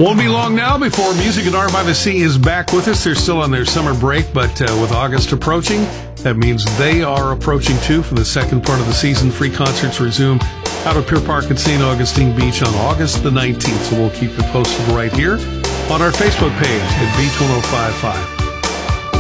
Won't be long now before Music at Art by the Sea is back with us. They're still on their summer break, but with August approaching, that means they are approaching too for the second part of the season. Free concerts resume out at Pier Park at St. Augustine Beach on August the 19th. So we'll keep you posted right here on our Facebook page at Beach 1055.